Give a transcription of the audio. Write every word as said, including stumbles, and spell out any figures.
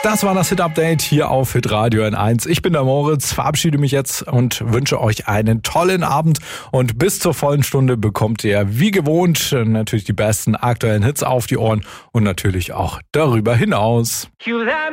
Das war das Hit-Update hier auf Hitradio N eins. Ich bin der Moritz, verabschiede mich jetzt und wünsche euch einen tollen Abend. Und bis zur vollen Stunde bekommt ihr wie gewohnt natürlich die besten aktuellen Hits auf die Ohren und natürlich auch darüber hinaus.